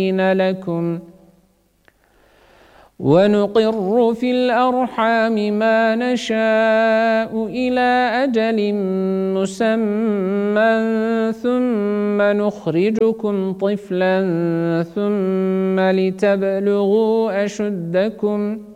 لكم ونقر في الأرحام ما نشاء إلى أجل مسمى ثم نخرجكم طفلا ثم لتبلغوا أشدكم